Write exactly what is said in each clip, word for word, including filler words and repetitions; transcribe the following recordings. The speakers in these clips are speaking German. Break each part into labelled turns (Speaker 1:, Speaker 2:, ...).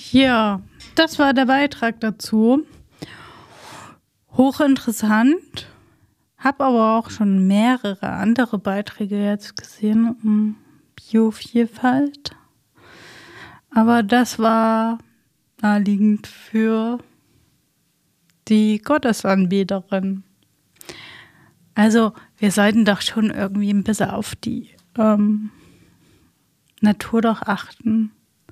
Speaker 1: Ja, das war der Beitrag dazu. Hochinteressant. Habe aber auch schon mehrere andere Beiträge jetzt gesehen um Biovielfalt. Aber das war naheliegend für die Gottesanbeterin. Also wir sollten doch schon irgendwie ein bisschen auf die ähm, Natur doch achten.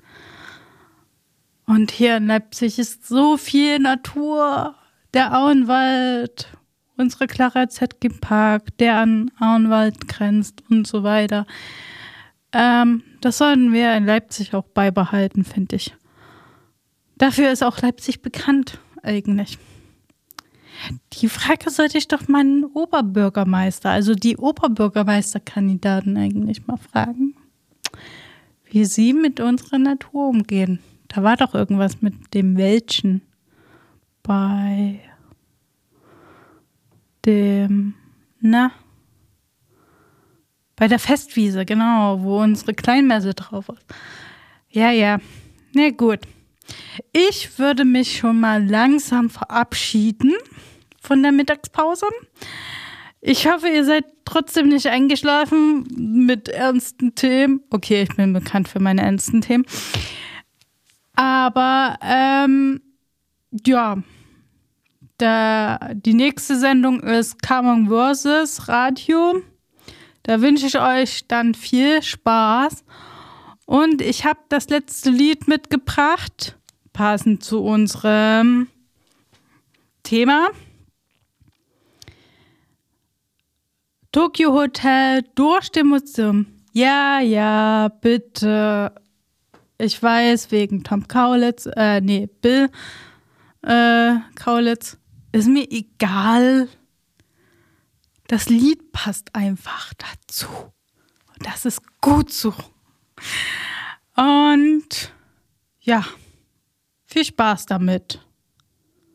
Speaker 1: Und hier in Leipzig ist so viel Natur. Der Auenwald, unsere Clara Zetkin Park, der an Auenwald grenzt und so weiter. Ähm, das sollten wir in Leipzig auch beibehalten, finde ich. Dafür ist auch Leipzig bekannt, eigentlich. Die Frage sollte ich doch meinen Oberbürgermeister, also die Oberbürgermeisterkandidaten eigentlich mal fragen, wie sie mit unserer Natur umgehen. Da war doch irgendwas mit dem Wäldchen bei dem, na, bei der Festwiese, genau, wo unsere Kleinmesse drauf ist. Ja, ja, na gut. Ich würde mich schon mal langsam verabschieden von der Mittagspause. Ich hoffe, ihr seid trotzdem nicht eingeschlafen mit ernsten Themen. Okay, ich bin bekannt für meine ernsten Themen. Aber, ähm, ja, der, die nächste Sendung ist Common versus Radio. Da wünsche ich euch dann viel Spaß. Und ich habe das letzte Lied mitgebracht, passend zu unserem Thema. Tokyo Hotel durch den Museum. Ja, ja, bitte. Ich weiß, wegen Tom Kaulitz, äh, nee, Bill äh, Kaulitz. Ist mir egal. Das Lied passt einfach dazu. Und das ist gut so. Und ja, viel Spaß damit.